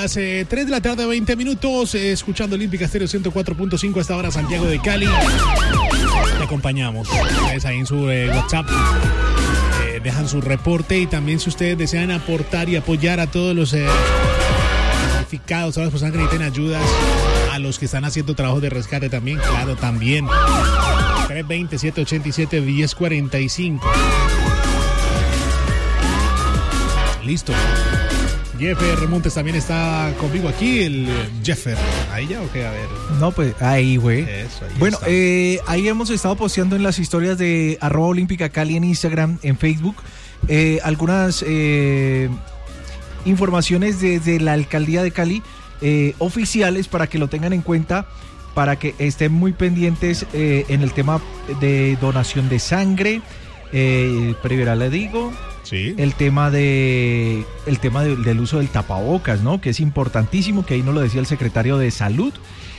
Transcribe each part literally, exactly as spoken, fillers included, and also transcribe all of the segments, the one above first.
las eh, tres de la tarde, veinte minutos, eh, escuchando Olímpica Estéreo ciento cuatro punto cinco a esta hora, Santiago de Cali. Te acompañamos. Ustedes ahí en su eh, WhatsApp eh, dejan su reporte, y también si ustedes desean aportar y apoyar a todos los eh, damnificados, a las personas que necesiten ayudas, a los que están haciendo trabajos de rescate también, claro, también. tres veinte, siete ochenta y siete, diez cuarenta y cinco. Listo. Jeffer Montes también está conmigo aquí, el Jeffer. ¿Ahí ya o qué? A ver. No, pues ahí, güey. Eso, ahí bueno, está. eh, ahí hemos estado posteando en las historias de arroba Olímpica Cali en Instagram, en Facebook, eh, algunas eh, informaciones desde la Alcaldía de Cali, eh, oficiales, para que lo tengan en cuenta, para que estén muy pendientes eh, en el tema de donación de sangre, eh, previo le digo. Sí. El tema de el tema de, del uso del tapabocas, ¿no? Que es importantísimo, que ahí nos lo decía el secretario de Salud.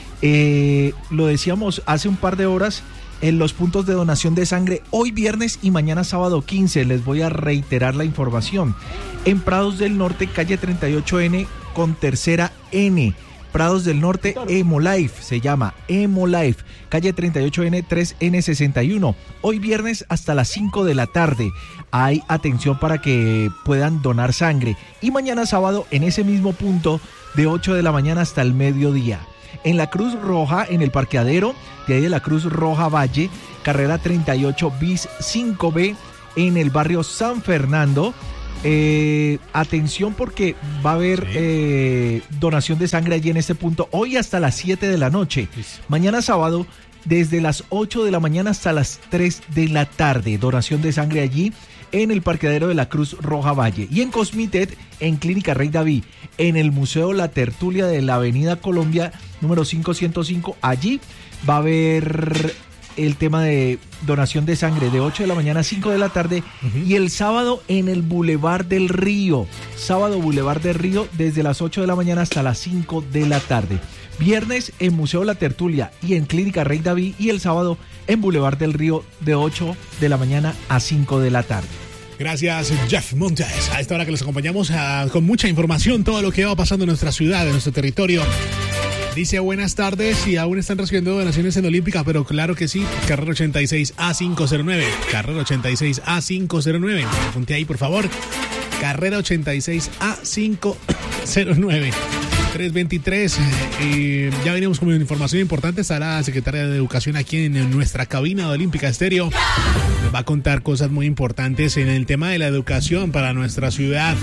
Eh, lo decíamos hace un par de horas en los puntos de donación de sangre, hoy viernes y mañana sábado quince. Les voy a reiterar la información. En Prados del Norte, calle treinta y ocho ene con tercera N. Prados del Norte, Hemolife, se llama Hemolife, calle treinta y ocho ene, tres ene sesenta y uno. Hoy viernes hasta las cinco de la tarde. Hay atención para que puedan donar sangre. Y mañana sábado en ese mismo punto, de ocho de la mañana hasta el mediodía. En la Cruz Roja, en el parqueadero, de ahí de la Cruz Roja Valle, carrera treinta y ocho bis cinco be, en el barrio San Fernando. Eh, atención, porque va a haber sí. eh, donación de sangre allí en este punto, hoy hasta las siete de la noche. Sí. Mañana sábado, desde las ocho de la mañana hasta las tres de la tarde, donación de sangre allí en el parqueadero de la Cruz Roja Valle. Y en Cosmitet, en Clínica Rey David, en el Museo La Tertulia de la Avenida Colombia, número quinientos cinco, allí va a haber el tema de donación de sangre de ocho de la mañana a cinco de la tarde. Uh-huh. Y el sábado en el Boulevard del Río, sábado Boulevard del Río, desde las ocho de la mañana hasta las cinco de la tarde. Viernes en Museo La Tertulia y en Clínica Rey David, y el sábado en Boulevard del Río de ocho de la mañana a cinco de la tarde. Gracias, Jeff Montes. A esta hora que los acompañamos uh, con mucha información, todo lo que va pasando en nuestra ciudad, en nuestro territorio. Dice buenas tardes, y aún están recibiendo donaciones en Olímpica, pero claro que sí. Carrera ochenta y seis A quinientos nueve. Carrera ochenta y seis A quinientos nueve. Apunte ahí, por favor. Carrera ochenta y seis A quinientos nueve. tres veintitrés. Eh, ya venimos con una información importante. Está la secretaria de Educación aquí en nuestra cabina de Olímpica Estéreo. Nos va a contar cosas muy importantes en el tema de la educación para nuestra ciudad,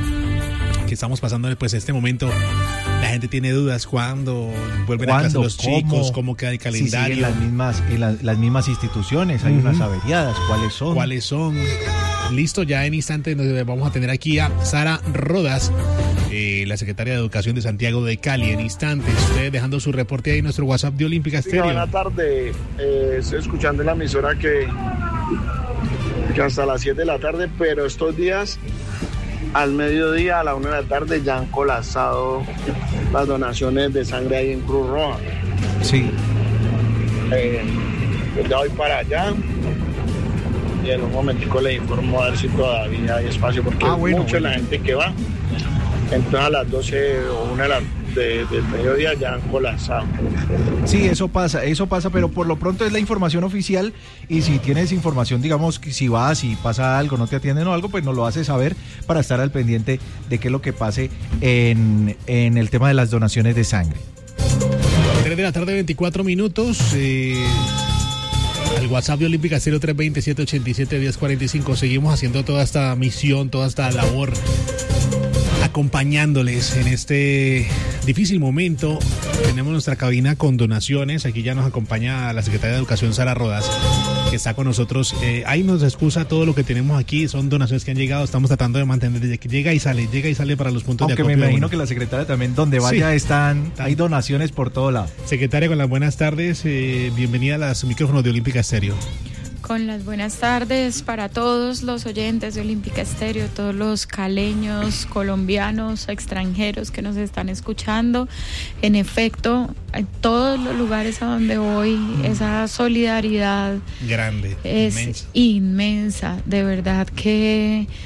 que estamos pasando pues este momento. La gente tiene dudas cuándo vuelven a clase los cómo, chicos, cómo queda el calendario. Si siguen las mismas, en la, las mismas instituciones, hay uh-huh. unas averiadas, ¿cuáles son? ¿Cuáles son? Listo, ya en instante nos vamos a tener aquí a Sara Rodas, eh, la secretaria de Educación de Santiago de Cali, en instantes. Ustedes dejando su reporte ahí en nuestro WhatsApp de Olímpica Estéreo. Buenas tardes, eh, estoy escuchando en la emisora que, que hasta las siete de la tarde, pero estos días al mediodía, a la una de la tarde, ya han colapsado las donaciones de sangre ahí en Cruz Roja. Sí. Eh, pues ya voy para allá y en un momentico le informo a ver si todavía hay espacio, porque ah, es bueno, mucha bueno. la gente que va. Entonces a las doce o una de la De, del mediodía ya han colapsado. Sí, eso pasa, eso pasa, pero por lo pronto es la información oficial, y si tienes información, digamos, que si vas, si pasa algo, no te atienden o algo, pues nos lo haces saber para estar al pendiente de qué es lo que pase en, en el tema de las donaciones de sangre. tres de la tarde, veinticuatro minutos. Eh, al WhatsApp de Olímpica cero tres veinte, siete ochenta y siete, diez cuarenta y cinco. Seguimos haciendo toda esta misión, toda esta labor, acompañándoles en este difícil momento. Tenemos nuestra cabina con donaciones. Aquí ya nos acompaña la secretaria de Educación, Sara Rodas, que está con nosotros. Eh, ahí nos excusa todo lo que tenemos aquí. Son donaciones que han llegado. Estamos tratando de mantener desde que llega y sale, llega y sale para los puntos Aunque de acopio. Aunque me imagino que la secretaria también, donde vaya, sí, están, hay donaciones por todo lado. Secretaria, con las buenas tardes. Eh, bienvenida a los micrófonos de Olímpica Estéreo. Con las buenas tardes para todos los oyentes de Olímpica Estéreo, todos los caleños, colombianos, extranjeros que nos están escuchando. En efecto, en todos los lugares a donde voy, esa solidaridad grande, es inmensa. inmensa. De verdad que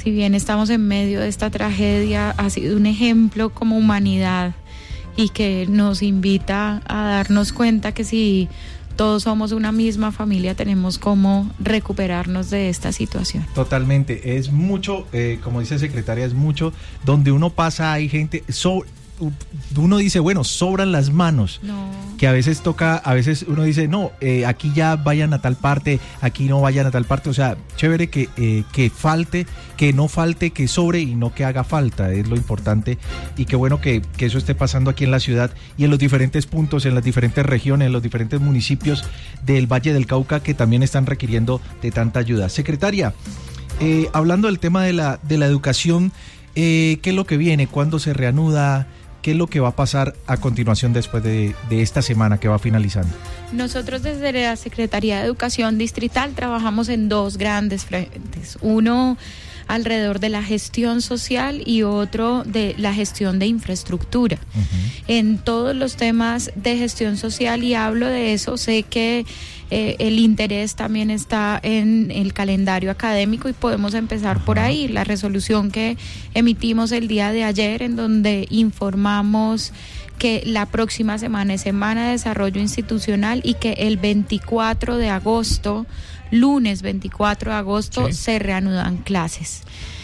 si bien estamos en medio de esta tragedia, ha sido un ejemplo como humanidad y que nos invita a darnos cuenta que si todos somos una misma familia, tenemos cómo recuperarnos de esta situación. Totalmente, es mucho, eh, como dice secretaria, es mucho, donde uno pasa hay gente, so, uno dice, bueno, sobran las manos, no. que a veces toca, a veces uno dice, no, eh, aquí ya vayan a tal parte, aquí no vayan a tal parte, o sea, chévere que, eh, que falte, que no falte, que sobre y no que haga falta, es lo importante, y qué bueno que, que eso esté pasando aquí en la ciudad y en los diferentes puntos, en las diferentes regiones, en los diferentes municipios del Valle del Cauca que también están requiriendo de tanta ayuda. Secretaria, eh, hablando del tema de la, de la educación, eh, ¿qué es lo que viene? ¿Cuándo se reanuda? ¿Qué es lo que va a pasar a continuación después de, de esta semana que va finalizando? Nosotros desde la Secretaría de Educación Distrital trabajamos en dos grandes frentes. Uno alrededor de la gestión social y otro de la gestión de infraestructura. Uh-huh. En todos los temas de gestión social, y hablo de eso, sé que eh, el interés también está en el calendario académico y podemos empezar uh-huh. por ahí. La resolución que emitimos el día de ayer, en donde informamos que la próxima semana es Semana de Desarrollo Institucional y que el veinticuatro de agosto, lunes veinticuatro de agosto, sí. se reanudan clases.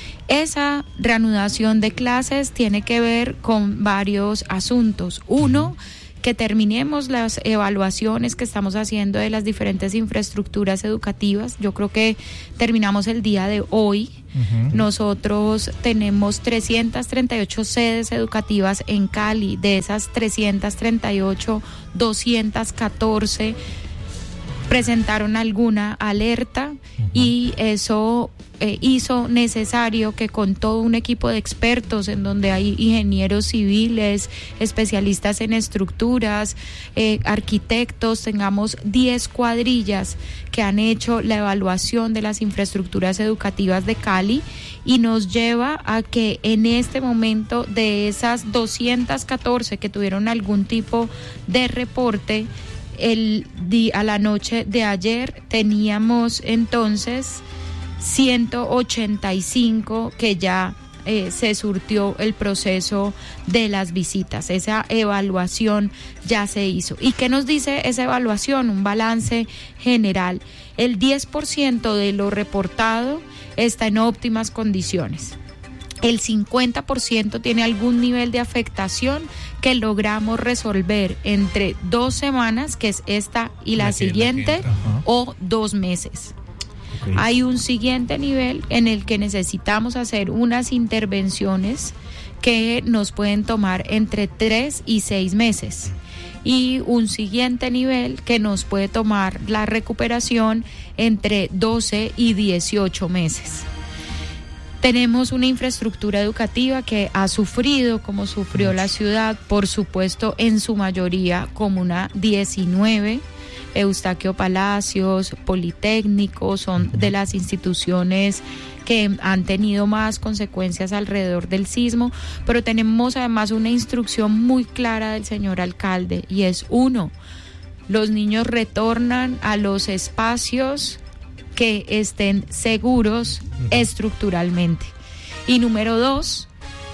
Esa reanudación de clases tiene que ver con varios asuntos. Uno, que terminemos las evaluaciones que estamos haciendo de las diferentes infraestructuras educativas. Yo creo que terminamos el día de hoy. Uh-huh. Nosotros tenemos trescientas treinta y ocho sedes educativas en Cali. De esas trescientas treinta y ocho, doscientas catorce presentaron alguna alerta, uh-huh. y eso eh, hizo necesario que con todo un equipo de expertos, en donde hay ingenieros civiles, especialistas en estructuras, eh, arquitectos, tengamos diez cuadrillas que han hecho la evaluación de las infraestructuras educativas de Cali, y nos lleva a que en este momento, de esas doscientas catorce que tuvieron algún tipo de reporte, El día, a la noche de ayer teníamos entonces ciento ochenta y cinco que ya eh, se surtió el proceso de las visitas. Esa evaluación ya se hizo. ¿Y qué nos dice esa evaluación? Un balance general. El diez por ciento de lo reportado está en óptimas condiciones. El cincuenta por ciento tiene algún nivel de afectación que logramos resolver entre dos semanas, que es esta y la, la siguiente, la o dos meses. Okay. Hay un siguiente nivel en el que necesitamos hacer unas intervenciones que nos pueden tomar entre tres y seis meses. Y un siguiente nivel que nos puede tomar la recuperación entre doce y dieciocho meses. Tenemos una infraestructura educativa que ha sufrido, como sufrió la ciudad, por supuesto, en su mayoría Comuna diecinueve, Eustaquio Palacios, Politécnico, son de las instituciones que han tenido más consecuencias alrededor del sismo, pero tenemos además una instrucción muy clara del señor alcalde, y es uno, los niños retornan a los espacios que estén seguros uh-huh. estructuralmente. Y número dos,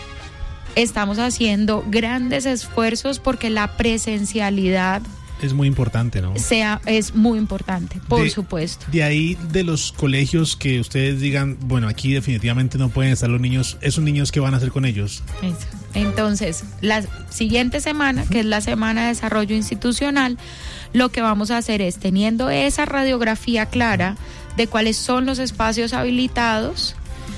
estamos haciendo grandes esfuerzos porque la presencialidad es muy importante, ¿no? Sea, es muy importante, por de, supuesto. De ahí, de los colegios que ustedes digan, bueno, aquí definitivamente no pueden estar los niños, ¿esos niños qué van a hacer con ellos? Eso. Entonces, la siguiente semana, que es la Semana de Desarrollo Institucional, lo que vamos a hacer es, teniendo esa radiografía clara de cuáles son los espacios habilitados,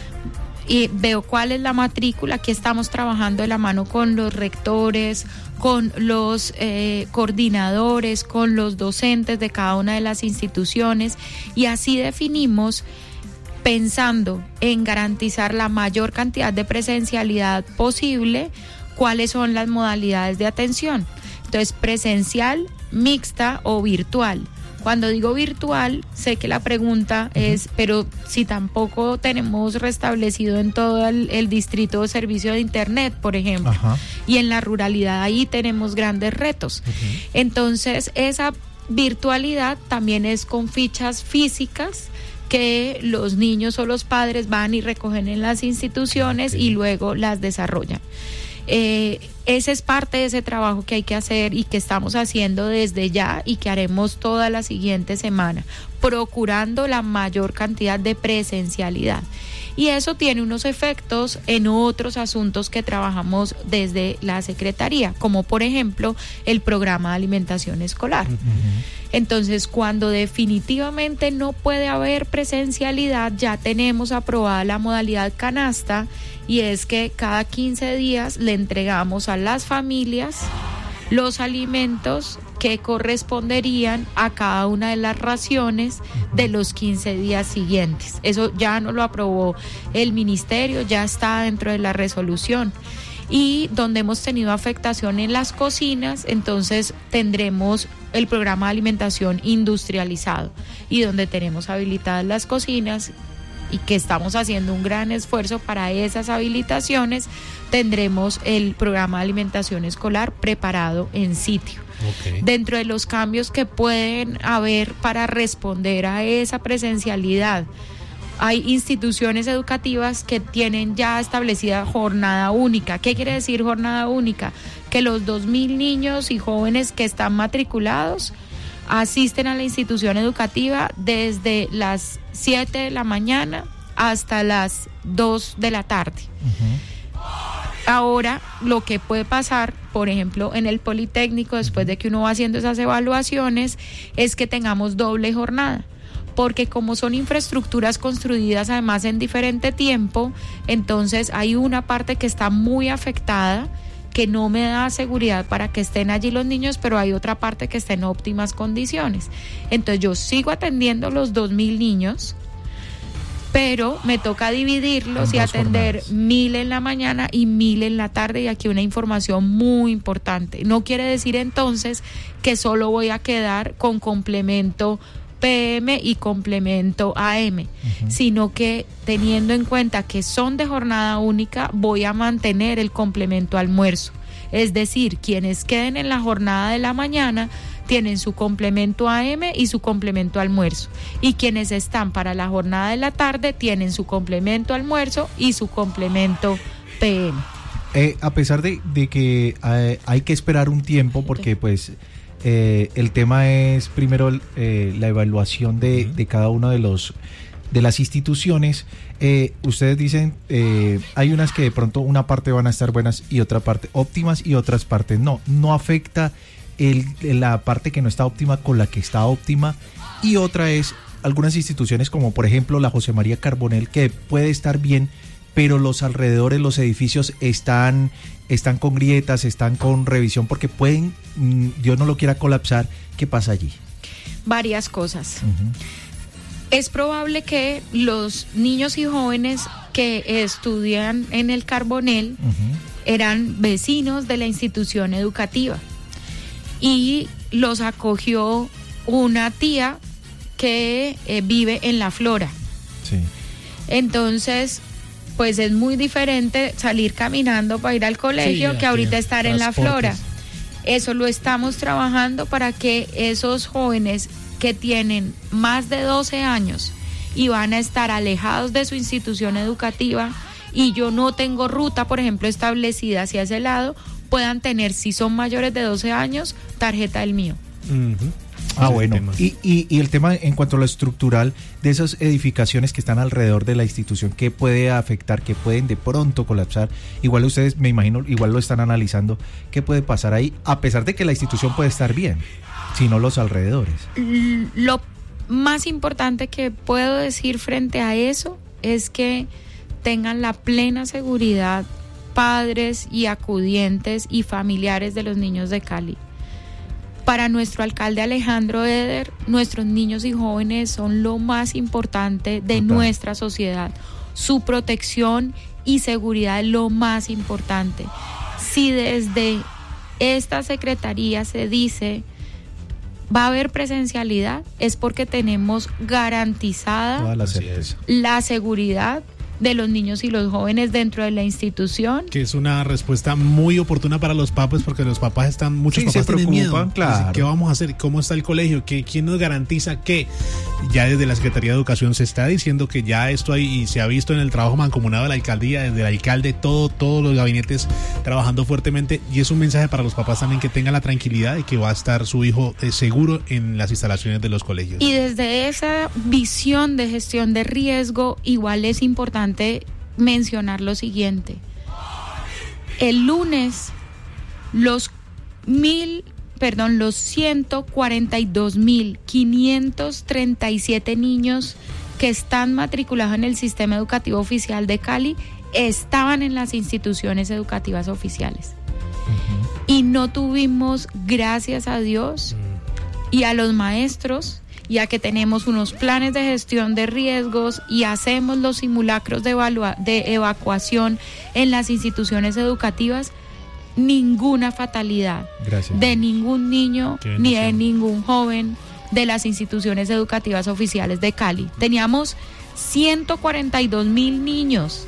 y veo cuál es la matrícula. Aquí estamos trabajando de la mano con los rectores, con los eh, coordinadores, con los docentes de cada una de las instituciones, y así definimos, pensando en garantizar la mayor cantidad de presencialidad posible, cuáles son las modalidades de atención. Entonces, presencial, mixta o virtual. Cuando digo virtual, sé que la pregunta uh-huh. es, pero si tampoco tenemos restablecido en todo el, el distrito de servicio de internet, por ejemplo, uh-huh. y en la ruralidad ahí tenemos grandes retos. Uh-huh. Entonces, esa virtualidad también es con fichas físicas que los niños o los padres van y recogen en las instituciones y luego las desarrollan. Eh, ese es parte de ese trabajo que hay que hacer y que estamos haciendo desde ya y que haremos toda la siguiente semana, procurando la mayor cantidad de presencialidad. Y eso tiene unos efectos en otros asuntos que trabajamos desde la Secretaría, como por ejemplo el programa de alimentación escolar. Uh-huh. Entonces, cuando definitivamente no puede haber presencialidad, ya tenemos aprobada la modalidad canasta, y es que cada quince días le entregamos a las familias los alimentos que corresponderían a cada una de las raciones de los quince días siguientes. Eso ya no lo aprobó el ministerio, ya está dentro de la resolución. Y donde hemos tenido afectación en las cocinas, entonces tendremos el programa de alimentación industrializado, y donde tenemos habilitadas las cocinas y que estamos haciendo un gran esfuerzo para esas habilitaciones, tendremos el programa de alimentación escolar preparado en sitio. Okay. Dentro de los cambios que pueden haber para responder a esa presencialidad, hay instituciones educativas que tienen ya establecida jornada única. ¿Qué quiere decir jornada única? Que los dos mil niños y jóvenes que están matriculados asisten a la institución educativa desde las siete de la mañana hasta las dos de la tarde. Uh-huh. Ahora, lo que puede pasar, por ejemplo, en el Politécnico, después de que uno va haciendo esas evaluaciones, es que tengamos doble jornada, porque como son infraestructuras construidas además en diferente tiempo, entonces hay una parte que está muy afectada, que no me da seguridad para que estén allí los niños, pero hay otra parte que está en óptimas condiciones. Entonces yo sigo atendiendo los dos mil niños, pero me toca dividirlos y atender jornadas. mil en la mañana y mil en la tarde, y aquí una información muy importante. No quiere decir entonces que solo voy a quedar con complemento P M y complemento A M, uh-huh. sino que teniendo en cuenta que son de jornada única, voy a mantener el complemento almuerzo. Es decir, quienes queden en la jornada de la mañana tienen su complemento A M y su complemento almuerzo, y quienes están para la jornada de la tarde tienen su complemento almuerzo y su complemento P M. Eh, a pesar de, de que eh, hay que esperar un tiempo, porque pues Eh, el tema es primero eh, la evaluación de, de cada uno de los de las instituciones. Eh, ustedes dicen eh, hay unas que de pronto una parte van a estar buenas y otra parte óptimas y otras partes no. No afecta el, la parte que no está óptima con la que está óptima, y otra es algunas instituciones como por ejemplo la José María Carbonell, que puede estar bien, pero los alrededores, los edificios están, están con grietas, están con revisión, porque pueden, Dios no lo quiera, colapsar. ¿Qué pasa allí? Varias cosas. Uh-huh. Es probable que los niños y jóvenes que estudian en el Carbonell uh-huh. eran vecinos de la institución educativa, y los acogió una tía que eh, vive en La Flora. Sí. Entonces, pues es muy diferente salir caminando para ir al colegio sí, que ahorita estar en La Flora. Eso lo estamos trabajando para que esos jóvenes que tienen más de doce años y van a estar alejados de su institución educativa, y yo no tengo ruta, por ejemplo, establecida hacia ese lado, puedan tener, si son mayores de doce años, tarjeta del mío. Uh-huh. Ah, bueno. Y, y, y el tema en cuanto a lo estructural de esas edificaciones que están alrededor de la institución, ¿qué puede afectar? ¿Qué pueden de pronto colapsar? Igual ustedes, me imagino, igual lo están analizando. ¿Qué puede pasar ahí? A pesar de que la institución puede estar bien, sino los alrededores. Lo más importante que puedo decir frente a eso es que tengan la plena seguridad padres y acudientes y familiares de los niños de Cali. Para nuestro alcalde Alejandro Eder, nuestros niños y jóvenes son lo más importante de Total. nuestra sociedad. Su protección y seguridad es lo más importante. Si desde esta secretaría se dice va a haber presencialidad, es porque tenemos garantizada la, la seguridad de los niños y los jóvenes dentro de la institución. Que es una respuesta muy oportuna para los papás, porque los papás están, muchos Sí, papás se tienen miedo. preocupan, claro. Dicen, ¿qué vamos a hacer? ¿Cómo está el colegio? ¿Qué, ¿Quién nos garantiza que? Ya desde la Secretaría de Educación se está diciendo que ya esto hay, y se ha visto en el trabajo mancomunado de la alcaldía, desde el alcalde, todo, todos los gabinetes trabajando fuertemente, y es un mensaje para los papás también, que tengan la tranquilidad de que va a estar su hijo eh, seguro en las instalaciones de los colegios. Y desde esa visión de gestión de riesgo, igual es importante mencionar lo siguiente. El lunes, los mil, perdón, los ciento cuarenta y dos mil quinientos treinta y siete niños que están matriculados en el sistema educativo oficial de Cali estaban en las instituciones educativas oficiales. Uh-huh. Y no tuvimos, gracias a Dios y a los maestros, ya que tenemos unos planes de gestión de riesgos y hacemos los simulacros de, evalua- de evacuación en las instituciones educativas, ninguna fatalidad. Gracias. De ningún niño ni de ningún joven de las instituciones educativas oficiales de Cali. Teníamos ciento cuarenta y dos mil niños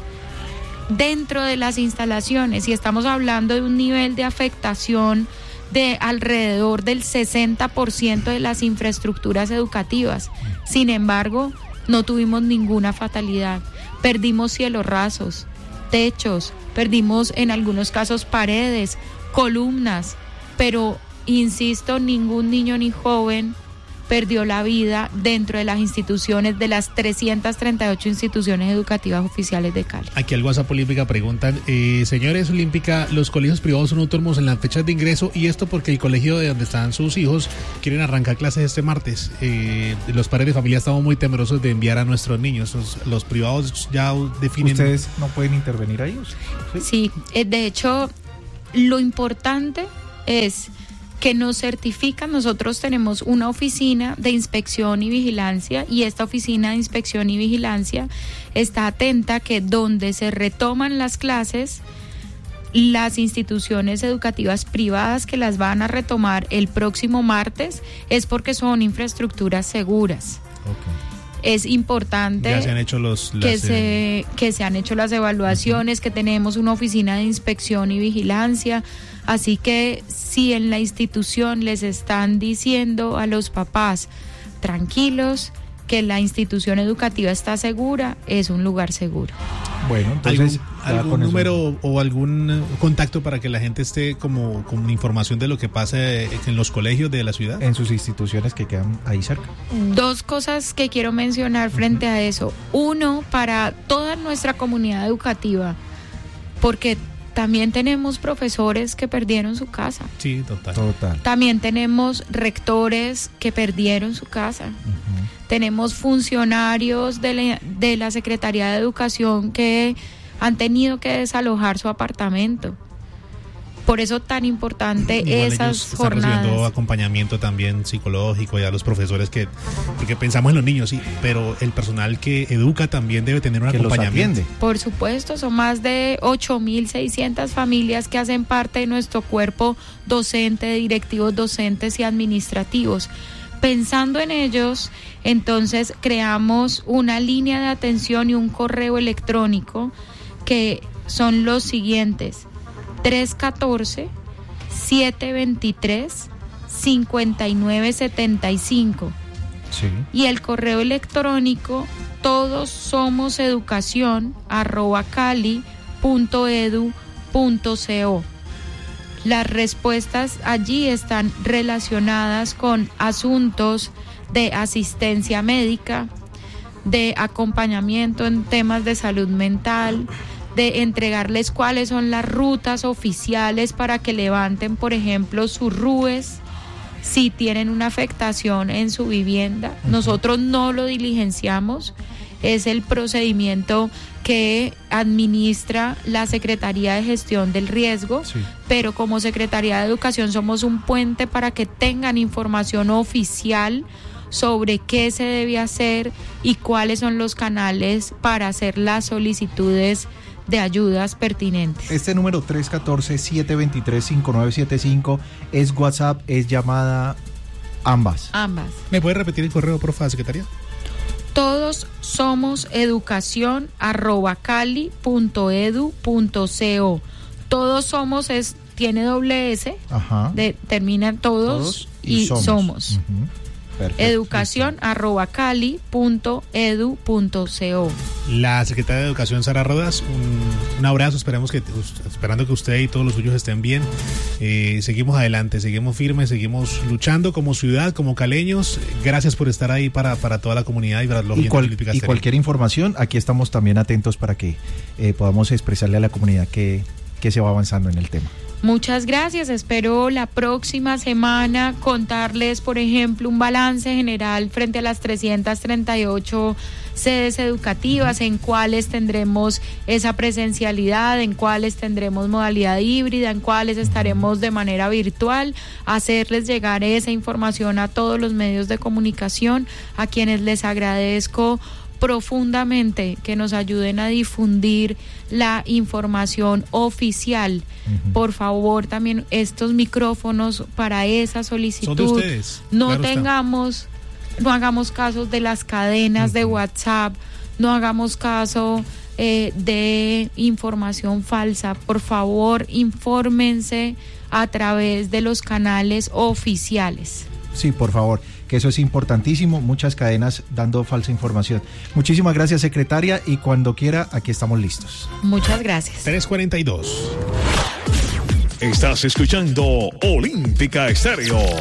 dentro de las instalaciones y estamos hablando de un nivel de afectación de alrededor del sesenta por ciento de las infraestructuras educativas. Sin embargo, no tuvimos ninguna fatalidad. Perdimos cielos rasos, techos, perdimos en algunos casos paredes, columnas, pero insisto, ningún niño ni joven perdió la vida dentro de las instituciones, de las trescientas treinta y ocho instituciones educativas oficiales de Cali. Aquí al WhatsApp Olímpica preguntan, eh, señores Olímpica, los colegios privados son autónomos en las fechas de ingreso, y esto porque el colegio de donde están sus hijos quieren arrancar clases este martes. Eh, los padres de familia estamos muy temerosos de enviar a nuestros niños. Los, los privados ya definen... ¿Ustedes no pueden intervenir ahí? Sí, sí, eh, de hecho, lo importante es que nos certifican. Nosotros tenemos una oficina de inspección y vigilancia, y esta oficina de inspección y vigilancia está atenta que donde se retoman las clases, las instituciones educativas privadas que las van a retomar el próximo martes es porque son infraestructuras seguras. Okay. Es importante ya se han hecho los, las, que, se, que se han hecho las evaluaciones, uh-huh. que tenemos una oficina de inspección y vigilancia, así que si en la institución les están diciendo a los papás tranquilos que la institución educativa está segura, es un lugar seguro. Bueno, entonces ¿algún, algún número eso? O algún contacto para que la gente esté como con información de lo que pasa en los colegios de la ciudad? En sus instituciones que quedan ahí cerca. Dos cosas que quiero mencionar frente uh-huh. a eso. Uno, para toda nuestra comunidad educativa, porque también tenemos profesores que perdieron su casa. Sí, total. Total. También tenemos rectores que perdieron su casa. Uh-huh. Tenemos funcionarios de la, de la Secretaría de Educación que han tenido que desalojar su apartamento. Por eso tan importante Igual esas están jornadas. Recibiendo acompañamiento también psicológico y a los profesores, que porque pensamos en los niños, sí, pero el personal que educa también debe tener un que acompañamiento. Por supuesto, son más de ocho mil seiscientas familias que hacen parte de nuestro cuerpo docente, de directivos docentes y administrativos. Pensando en ellos, entonces creamos una línea de atención y un correo electrónico que son los siguientes: tres uno cuatro, siete dos tres, cinco nueve siete cinco. Sí. Y el correo electrónico todosomoseducación arroba cali punto edu punto co. Las respuestas allí están relacionadas con asuntos de asistencia médica, de acompañamiento en temas de salud mental, de entregarles cuáles son las rutas oficiales para que levanten, por ejemplo, sus R U Es si tienen una afectación en su vivienda. Uh-huh. Nosotros no lo diligenciamos, es el procedimiento que administra la Secretaría de Gestión del Riesgo, sí. Pero como Secretaría de Educación somos un puente para que tengan información oficial sobre qué se debe hacer y cuáles son los canales para hacer las solicitudes de ayudas pertinentes. Este número tres uno cuatro, siete dos tres, cinco nueve siete cinco es WhatsApp, es llamada, ambas. Ambas. ¿Me puede repetir el correo, porfa, secretaria? Todos somos educación arroba cali punto edu punto co. Todos somos es tiene doble S, Ajá. De, termina todos, todos y, y somos. somos. Uh-huh. Perfecto. Educación arroba cali punto edu punto co. La secretaria de Educación, Sara Rodas, un, un abrazo, esperemos que, esperando que usted y todos los suyos estén bien. Eh, seguimos adelante, seguimos firmes, seguimos luchando como ciudad, como caleños. Gracias por estar ahí para, para toda la comunidad y para los y, cual, Olímpicas. y cualquier información, aquí estamos también atentos para que eh, podamos expresarle a la comunidad que, que se va avanzando en el tema. Muchas gracias, espero la próxima semana contarles, por ejemplo, un balance general frente a las trescientas treinta y ocho sedes educativas, en cuáles tendremos esa presencialidad, en cuáles tendremos modalidad híbrida, en cuáles estaremos de manera virtual, hacerles llegar esa información a todos los medios de comunicación, a quienes les agradezco profundamente que nos ayuden a difundir la información oficial. Uh-huh. Por favor, también estos micrófonos para esa solicitud. Son de ustedes. No Claro tengamos, está. no hagamos caso de las cadenas uh-huh. de WhatsApp, no hagamos caso eh, de información falsa. Por favor, infórmense a través de los canales oficiales. Sí, por favor, que eso es importantísimo, muchas cadenas dando falsa información. Muchísimas gracias, secretaria, y cuando quiera, aquí estamos listos. Muchas gracias. tres cuarenta y dos. Estás escuchando Olímpica Estéreo.